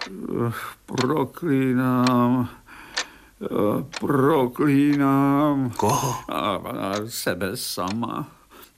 Proklínám. Koho? A sebe sama.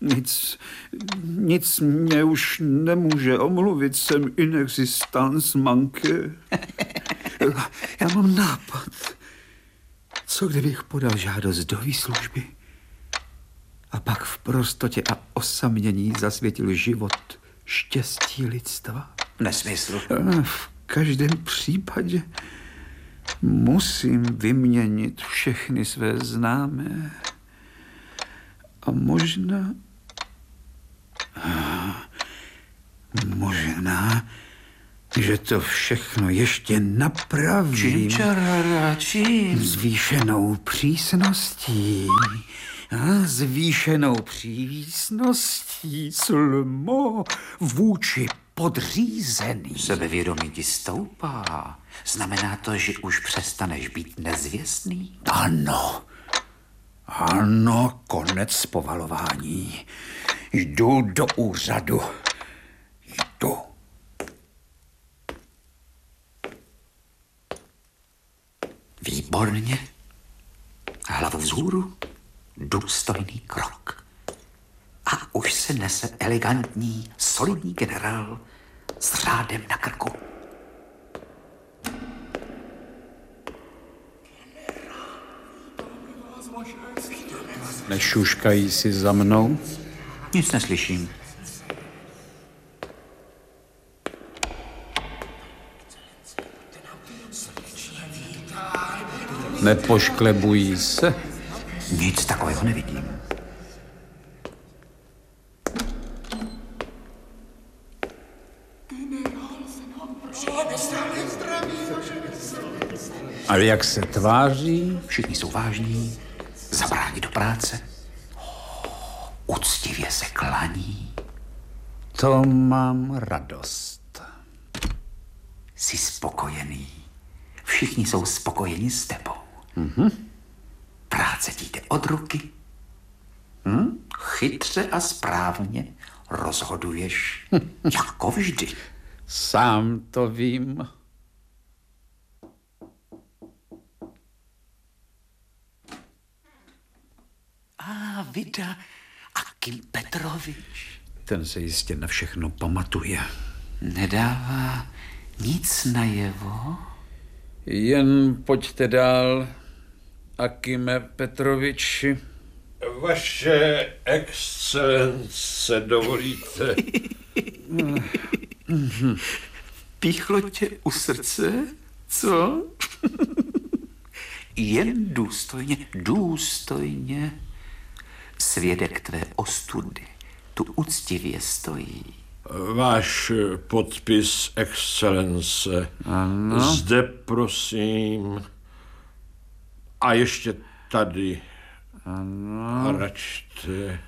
Nic mě už nemůže omluvit, jsem inexistence manque. Já mám nápad. Co kdybych podal žádost do výslužby a pak v prostotě a osamění zasvětil život štěstí lidstva? Nesmysl. V každém případě musím vyměnit všechny své známé. A možná, že to všechno ještě napravím. Čím? Zvýšenou přísností. Zvýšenou přísností, Slmo, vůči podřízený. Sebevědomí ti stoupá. Znamená to, že už přestaneš být nezvěstný? Ano, konec povalování. Jdu do úřadu. Jdu. Výborně. Hlavu vzhůru, důstojný krok. A už se nese elegantní, solidní generál s řádem na krku. Nešuškají si za mnou? Nic neslyším. Nepošklebují se? Nic takového nevidím. A jak se tváří? Všichni jsou vážní, zabrání do práce, uctivě se klaní. To mám radost. Jsi spokojený. Všichni jsou spokojeni s tebou. Práce ti jde od ruky. Chytře a správně rozhoduješ, jako vždy. Sám to vím. Vida Akim Petrovič. Ten se jistě na všechno pamatuje. Nedává nic najevo? Jen pojďte dál, Akime Petroviči. Vaše excelence, dovolíte? Píchlo tě u srdce? Co? Jen důstojně. Svědek tvé ostudy tu uctivě stojí. Váš podpis, excelence. Ano. Zde, prosím. A ještě tady. Ano. Račte.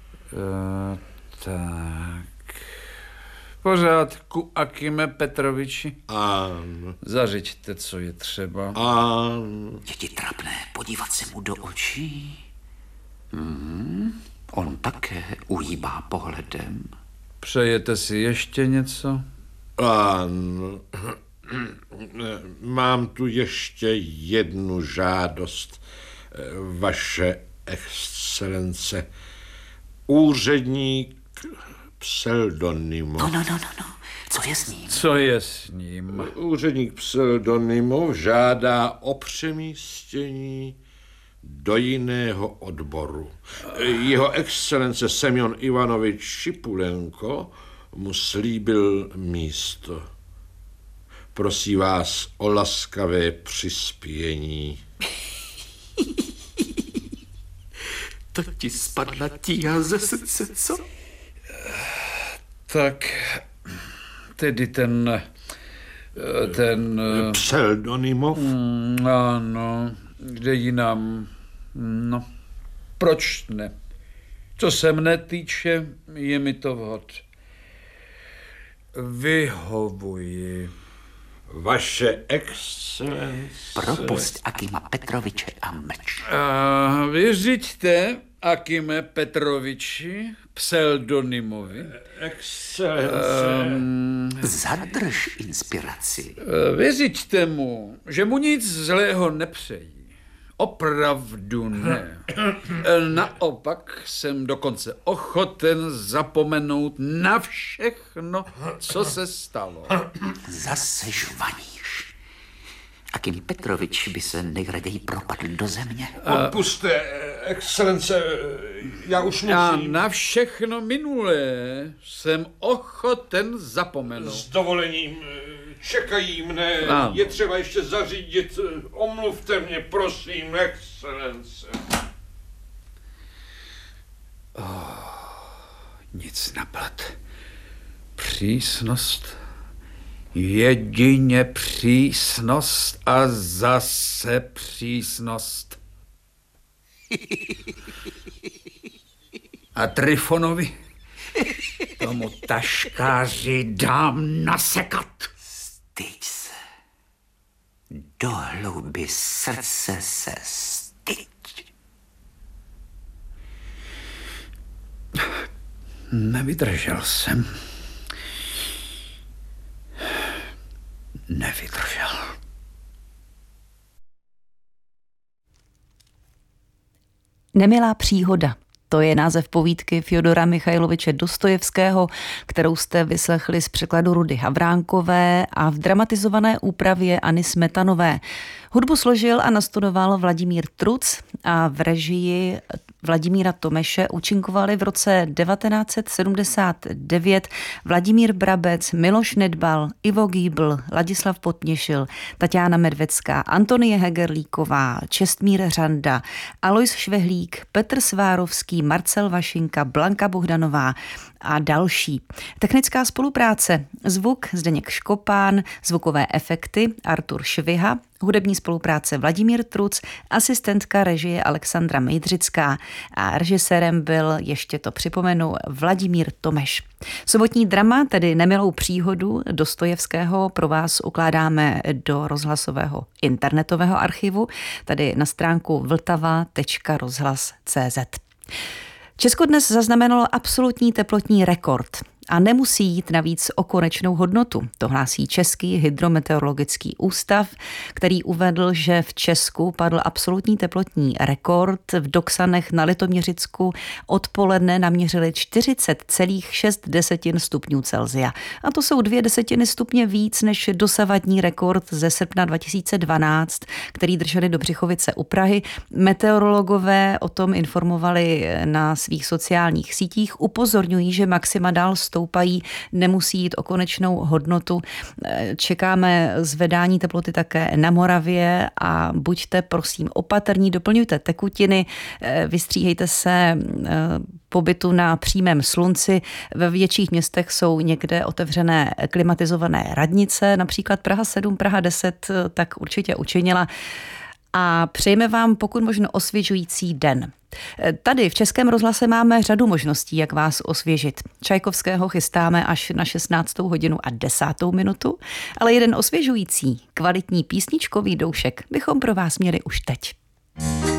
Tak. V pořádku, Akime Petroviči. Ano. Zařiďte, co je třeba. Ano. Je ti trapné podívat se mu do očí? On také uhýbá pohledem. Přejete si ještě něco? Ano. Mám tu ještě jednu žádost, vaše excelence. Úředník Pseudonymov. No. Co je s ním? Co je s ním? Úředník Pseudonymov žádá o přemístění do jiného odboru. Jeho excelence Semjon Ivanovič Šipulenko mu slíbil místo. Prosí vás o laskavé přispění. To ti spadla tíha ze srdce, co? Tak, tedy ten... Pseudonymov? Ano, kde jinam? No, proč ne? Co se mne týče, je mi to vhod. Vyhovuji. Vaše excelence. Propust Akima Petroviče a mlč. Vyřiďte, Akime Petroviči, pseudonymovi. Excelence. Zadrž inspiraci. Věřiďte mu, že mu nic zlého nepřejí. Opravdu ne. Naopak jsem dokonce ochoten zapomenout na všechno, co se stalo. Zase žvaníš. Akim Petrovič by se nejraději propadl do země. Odpuste, excelence, já už musím. A na všechno minulé jsem ochoten zapomenout. S dovolením, čekají mne, Ano. je třeba ještě zařídit. Omluvte mě, prosím, excelence. Nic naplat. Přísnost, jedině přísnost a zase přísnost. A Trifonovi, tomu taškáři dám nasekat. Styď se. Do hlouby srdce se styď. Nevydržel jsem. Nevydržel. Nemilá příhoda. To je název povídky Fjodora Michajloviče Dostojevského, kterou jste vyslechli z překladu Rudy Havránkové a v dramatizované úpravě Anny Smetanové. Hudbu složil a nastudoval Vladimír Truc a v režii Vladimíra Tomeše účinkovali v roce 1979 Vladimír Brabec, Miloš Nedbal, Ivo Giebl, Ladislav Potněšil, Taťána Medvecká, Antonie Hegerlíková, Čestmír Řanda, Alois Švehlík, Petr Svárovský, Marcel Vašinka, Blanka Bohdanová a další. Technická spolupráce, zvuk Zdeněk Škopán, zvukové efekty Artur Šviha, hudební spolupráce Vladimír Truc, asistentka režie Alexandra Mejdřická a režisérem byl, ještě to připomenu, Vladimír Tomeš. Sobotní drama, tedy Nemilou příhodu Dostojevského, pro vás ukládáme do rozhlasového internetového archivu, tady na stránku vltava.rozhlas.cz. Česko dnes zaznamenalo absolutní teplotní rekord. A nemusí jít navíc o konečnou hodnotu. To hlásí Český hydrometeorologický ústav, který uvedl, že v Česku padl absolutní teplotní rekord. V Doksanech na Litoměřicku odpoledne naměřili 40,6 stupňů Celsia. A to jsou 0,2 stupně víc než dosavadní rekord ze srpna 2012, který drželi Dobřichovice u Prahy. Meteorologové o tom informovali na svých sociálních sítích. Upozorňují, že maxima dál stoupají, nemusí jít o konečnou hodnotu. Čekáme zvedání teploty také na Moravě a buďte prosím opatrní, doplňujte tekutiny, vystříhejte se pobytu na přímém slunci. Ve větších městech jsou někde otevřené klimatizované radnice, například Praha 7, Praha 10 tak určitě učinila. A přejeme vám pokud možno osvěžující den. Tady v Českém rozhlase máme řadu možností, jak vás osvěžit. Čajkovského chystáme až na 16. hodinu a 10. minutu, ale jeden osvěžující, kvalitní písničkový doušek bychom pro vás měli už teď.